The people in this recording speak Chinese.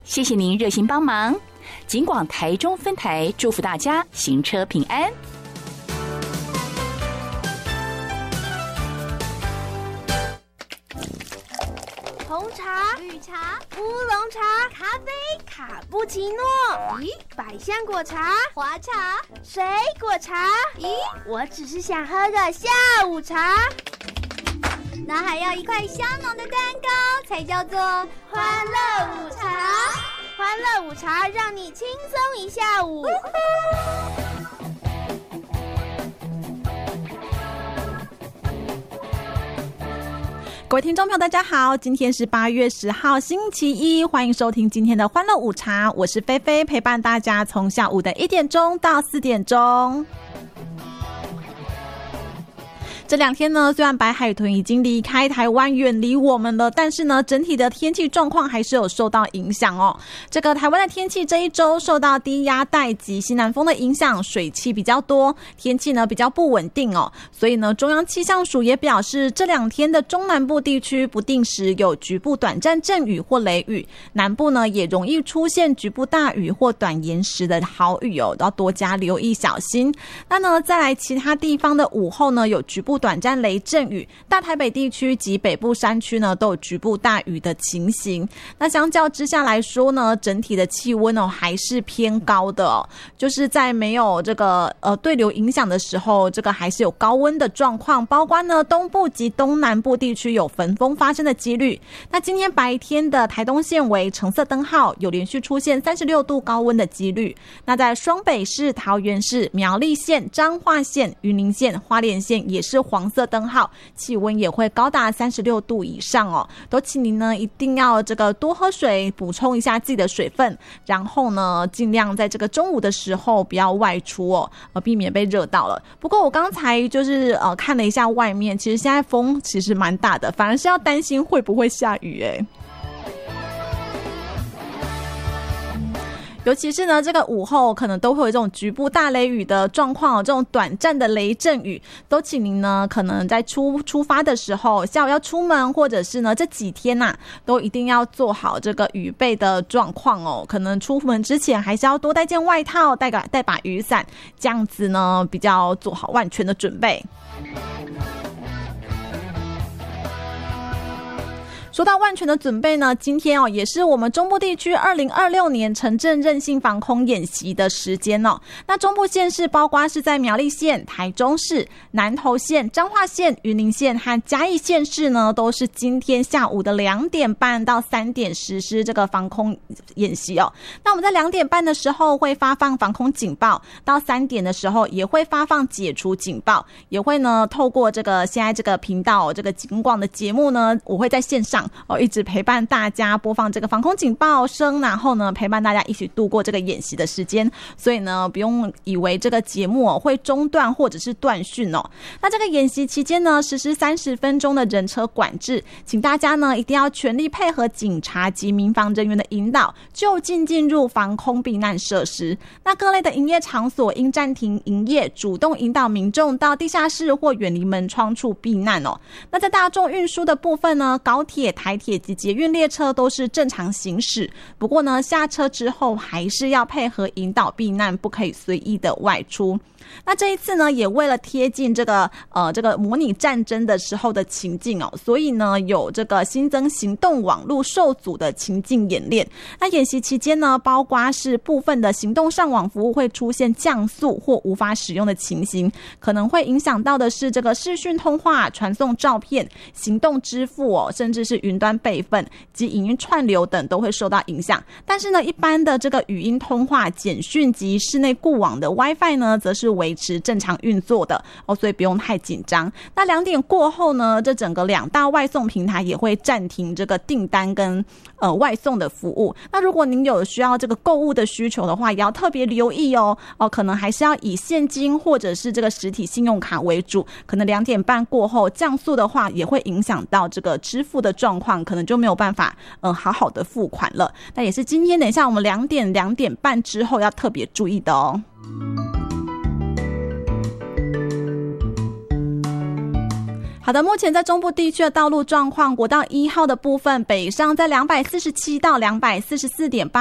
谢谢您热心帮忙。警广台中分台祝福大家行车平安。 红茶、绿茶、乌龙茶、咖啡、卡布奇诺。咦，百香果茶、花茶、水果茶。咦，我只是想喝个下午茶。那还要一块香浓的蛋糕，才叫做欢乐午茶。欢乐午茶让你轻松一下午。 各位听众朋友大家好，今天是8月10号星期一，欢迎收听今天的欢乐午茶，我是菲菲，陪伴大家从下午的1点钟到4点钟。这2天呢，虽然白海豚已经离开台湾远离我们了，但是呢，整体的天气状况还是有受到影响哦。这个台湾的天气这一周受到低压带及西南风的影响，水汽比较多，天气呢比较不稳定哦。所以呢，中央气象署也表示，这2天的中南部地区不定时有局部短暂阵雨或雷雨，南部呢也容易出现局部大雨或短延时的豪雨哦，都要多加留意小心。那呢，再来其他地方的午后呢，有局部短暂雷阵雨，大台北地区及北部山区呢都有局部大雨的情形。那相较之下来说呢，整体的气温哦还是偏高的哦，就是在没有这个对流影响的时候，这个还是有高温的状况，包括呢东部及东南部地区有焚风发生的几率。那今天白天的台东县为橙色灯号，有连续出现36度高温的几率。那在双北市、桃园市、苗栗县、彰化县、云林县、花莲县也是黄色灯号，气温也会高达36度以上哦。都请您呢一定要这个多喝水，补充一下自己的水分，然后呢尽量在这个中午的时候不要外出哦，避免被热到了。不过我刚才就是看了一下外面，其实现在风其实蛮大的，反而是要担心会不会下雨耶。尤其是呢，这个午后可能都会有这种局部大雷雨的状况哦，这种短暂的雷阵雨，都请您呢可能在出发的时候，下午要出门，或者是呢这几天啊，都一定要做好这个雨备的状况哦。可能出门之前还是要多带件外套，带把雨伞，这样子呢比较做好万全的准备。说到万全的准备呢，今天也是我们中部地区2026年城镇韧性防空演习的时间哦。那中部县市包括是在苗栗县、台中市、南投县、彰化县、云林县和嘉义县市呢，都是今天下午的2点半到3点实施这个防空演习哦。那我们在2点半的时候会发放防空警报，到3点的时候也会发放解除警报，也会呢透过这个现在这个频道这个警广的节目呢，我会在线上一直陪伴大家播放这个防空警报声，然后呢陪伴大家一起度过这个演习的时间。所以呢不用以为这个节目会中断或者是断讯哦。那这个演习期间呢，实施30分钟的人车管制，请大家呢一定要全力配合警察及民防人员的引导，就近进入防空避难设施。那各类的营业场所应暂停营业，主动引导民众到地下室或远离门窗处避难哦。那在大众运输的部分呢，高铁、台铁及捷运列车都是正常行驶，不过呢下车之后还是要配合引导避难，不可以随意的外出。那这一次呢，也为了贴近这个模拟战争的时候的情境哦，所以呢有这个新增行动网络受阻的情境演练。那演习期间呢，包括是部分的行动上网服务会出现降速或无法使用的情形，可能会影响到的是这个视讯通话、传送照片、行动支付哦，甚至是云端备份及影音串流等都会受到影响。但是呢，一般的这个语音通话、简讯及室内固网的 WiFi 呢，则是维持正常运作的哦，所以不用太紧张。那2点过后呢，这整个2大外送平台也会暂停这个订单跟外送的服务。那如果您有需要这个购物的需求的话，也要特别留意哦，可能还是要以现金或者是这个实体信用卡为主。可能2点半过后降速的话，也会影响到这个支付的状况，可能就没有办法好好的付款了。那也是今天等一下我们2点半之后要特别注意的哦。 好的，目前在中部地区的道路状况，国道1号的部分北上在247到244.8